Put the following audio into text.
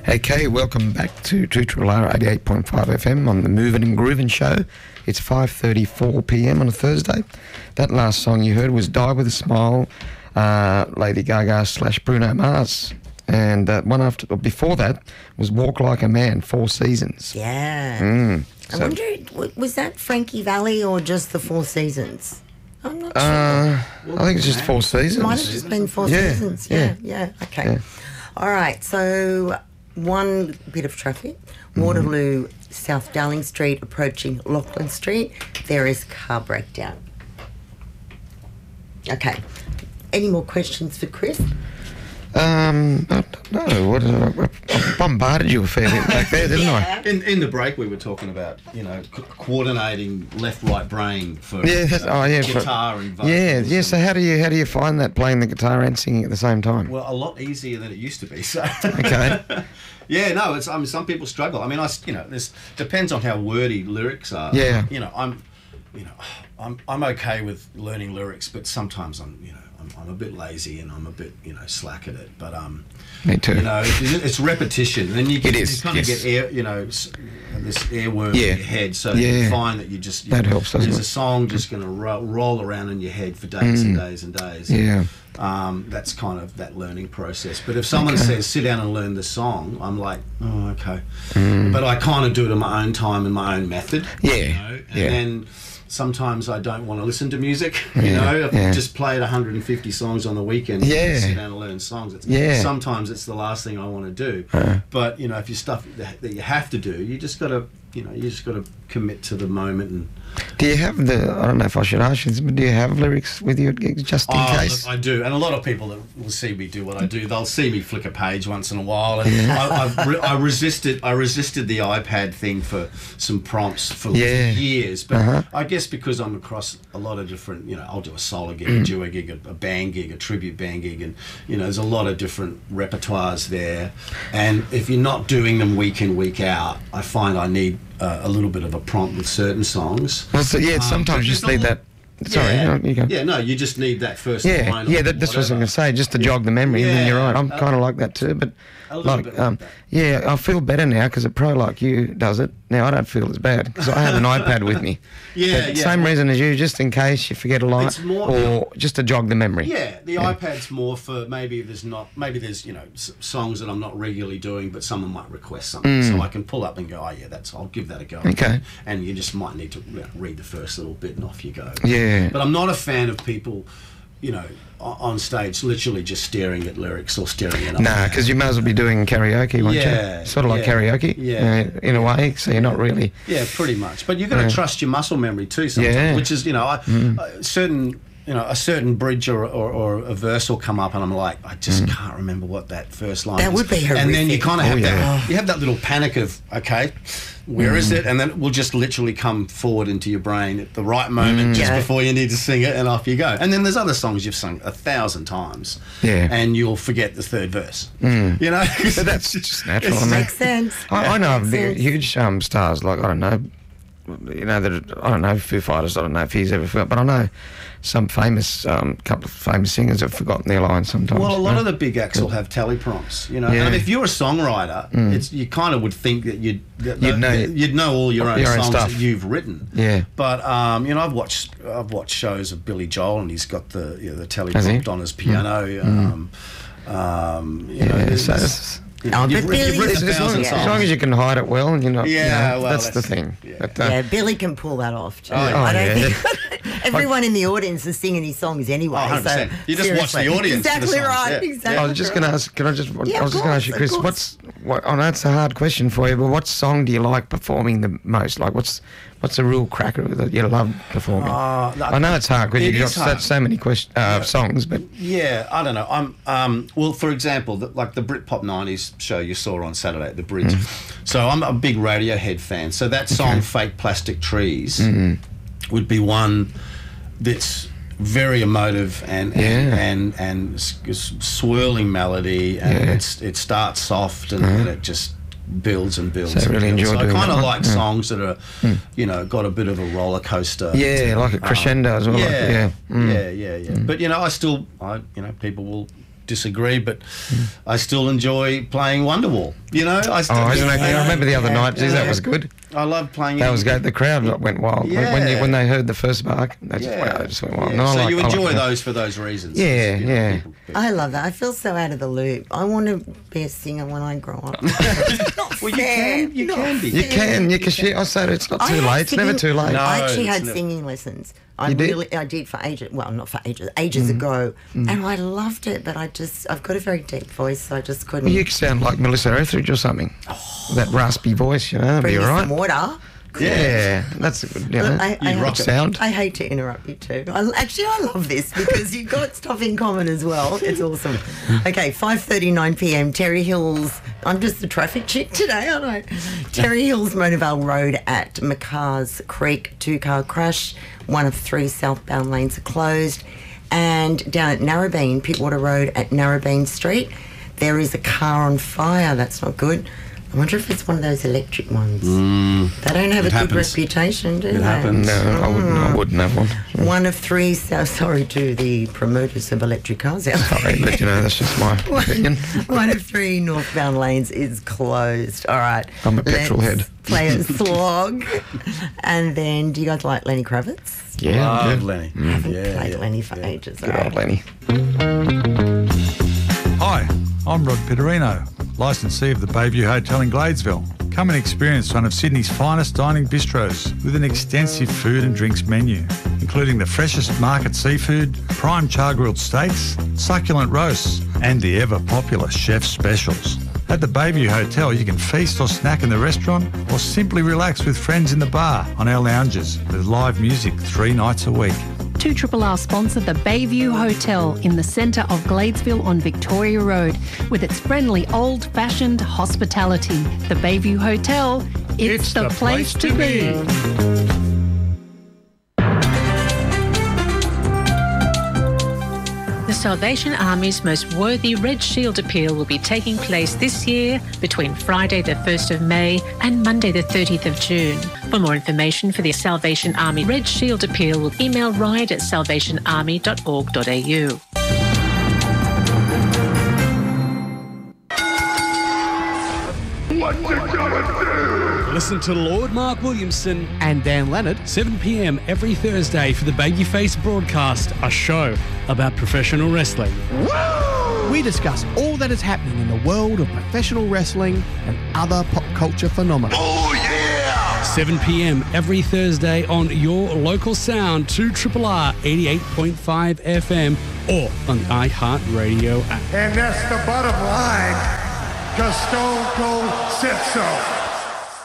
Okay, welcome back to 2RR 88.5 FM on the Movin' and Groovin' show. It's 5:34 p.m. on a Thursday. That last song you heard was Die With A Smile, Lady Gaga / Bruno Mars. And before that was Walk Like a Man, Four Seasons. Yeah. I wonder, was that Frankie Valli or just the Four Seasons? I'm not sure. I think it's just Four Seasons. Might have just been Four Seasons. Yeah. Okay. Yeah. All right. So one bit of traffic. Waterloo, South Darling Street, approaching Lachlan Street. There is car breakdown. Okay. Any more questions for Chris? I don't know. I bombarded you a fair bit back there, didn't I? In the break, we were talking about, coordinating left-right brain for guitar and vocal. Yeah. So how do you find that, playing the guitar and singing at the same time? Well, a lot easier than it used to be. So. Okay. Yeah, no. Some people struggle. I mean, this depends on how wordy lyrics are. Yeah. I'm okay with learning lyrics, but sometimes I'm a bit lazy and I'm a bit, slack at it. But me too. It's repetition, and then you kind of get air, this airworm in your head. So you find that that helps. There's a song just going to roll around in your head for days and days and days. Yeah. That's kind of that learning process. But if someone says sit down and learn the song, I'm like, oh, okay. But I kind of do it in my own time and my own method. Yeah. And then sometimes I don't want to listen to music. I've just played 150 songs on the weekend. Yeah. Sit down and learn songs. Sometimes it's the last thing I want to do. But if you're stuff that you have to do, you just got to commit to the moment. And do you have I don't know if I should ask you this, but do you have lyrics with you just in case? I do, and a lot of people that will see me do what I do, they'll see me flick a page once in a while. And I resisted the iPad thing for some prompts for years, but I guess because I'm across a lot of different, I'll do a solo gig, a duo gig, a band gig, a tribute band gig, and there's a lot of different repertoires there. And if you're not doing them week in, week out, I find I need a little bit of a prompt with certain songs. Well, sometimes you just need that. Sorry, you go. Yeah, no, you just need that first line. Yeah, that's what I was going to say, just to jog the memory. And you're right. I'm kind of like that too, but I feel better now because a pro like you does it. Now I don't feel as bad because I have an iPad with me. Same reason as you, just in case you forget a line or just to jog the memory. Yeah, the iPad's more for maybe there's songs that I'm not regularly doing, but someone might request something, so I can pull up and go, I'll give that a go. Okay. And you just might need to read the first little bit and off you go. Yeah. But I'm not a fan of people, on stage literally just staring at lyrics or staring at Nah, because you may as well be doing karaoke, won't you? Sort of like karaoke, in a way, so you're not really... Yeah, pretty much. But you've got to trust your muscle memory too sometimes, which is, a certain bridge or a verse will come up and I'm like, I just can't remember what that first line is. That would be horrific. And then you kind of have you have that little panic of, okay, where is it? And then it will just literally come forward into your brain at the right moment just before you need to sing it, and off you go. And then there's other songs you've sung 1,000 times and you'll forget the third verse. So that's just natural. It makes sense. I know of huge stars, like, I don't know, I don't know Foo Fighters, I don't know if he's ever forgot, but I know some famous, couple of famous singers have forgotten their lines sometimes. Well, a lot of the big acts will have teleprompts, And if you're a songwriter, you kind of would think that you'd know all your own songs stuff that you've written. Yeah. But I've watched shows of Billy Joel, and he's got the teleprompt on his piano. You've written as long as you can hide it well, and that's the thing. Yeah. But, Billy can pull that off too. I don't think everyone in the audience is singing his songs anyway. 100%. So you just watch the audience. Exactly for the songs. right. Yeah. Exactly. I was just going to ask. I was just going to ask you, Chris. I know it's a hard question for you, but what song do you like performing the most? Like, what's a real cracker that you love performing? I know it's hard because you've got so many songs, but I don't know. I'm well, for example, the Britpop 90s show you saw on Saturday at the Bridge. So I'm a big Radiohead fan. So that song, "Fake Plastic Trees," would be one that's very emotive and swirling melody, and it starts soft and it just builds and builds. So I really enjoy doing I kind of that like songs that are, got a bit of a roller coaster. Yeah, like a crescendo as well. Yeah. But I still, people will disagree, but I still enjoy playing Wonderwall. You know, I remember the other night. Geez, that was good. I love playing. That was good. The crowd went wild when they heard the first bark. They just went wild. Yeah. No, so you enjoy those for those reasons. Yeah. I love that. I feel so out of the loop. I want to be a singer when I grow up. Well, you can be. You can. I said it's not too late. It's never too late. No, I actually had singing lessons. I did for ages. Well, not for ages. Ages ago, and I loved it. But I've got a very deep voice, so I just couldn't. Well, you sound like Melissa Etheridge or something. That raspy voice, that'd be all right. Some water. Yeah, that's a good, rock sound. I hate to interrupt you too. I love this because you've got stuff in common as well. It's awesome. Okay, 5:39 p.m. Terry Hills. I'm just the traffic chick today, aren't I? Terry Hills Motorvale Road at McCarrs Creek, 2-car crash. 1 of 3 southbound lanes are closed. And down at Narrabeen, Pittwater Road at Narrabeen Street, there is a car on fire. That's not good. I wonder if it's one of those electric ones. They don't have a good reputation, do they? It happens. No, I wouldn't have one. 1 of 3, sorry to the promoters of electric cars out there. Sorry, but that's just my opinion. 1 of 3 northbound lanes is closed. All right. I'm a petrol head. Play a slog. And then, do you guys like Lenny Kravitz? Yeah, love Lenny. I haven't played Lenny for ages. Good old Lenny. Hi, I'm Rod Pitterino, licensee of the Bayview Hotel in Gladesville. Come and experience one of Sydney's finest dining bistros with an extensive food and drinks menu, including the freshest market seafood, prime char-grilled steaks, succulent roasts, and the ever-popular chef's specials. At the Bayview Hotel, you can feast or snack in the restaurant or simply relax with friends in the bar on our lounges with live music 3 nights a week. 2RRR sponsor the Bayview Hotel in the centre of Gladesville on Victoria Road with its friendly old-fashioned hospitality. The Bayview Hotel, it's the place to be. The Salvation Army's Most Worthy Red Shield Appeal will be taking place this year between Friday the 1st of May and Monday the 30th of June. For more information for the Salvation Army Red Shield Appeal, email ride@salvationarmy.org.au. What you gonna do? Listen to Lord Mark Williamson and Dan Leonard, 7 p.m. every Thursday for the Babyface Broadcast, a show about professional wrestling. Woo! We discuss all that is happening in the world of professional wrestling and other pop culture phenomena. Oh yeah! 7 p.m. every Thursday on your local sound, 2RRR 88.5 FM or on the iHeartRadio app. And that's the bottom line, because Stone Cold said so.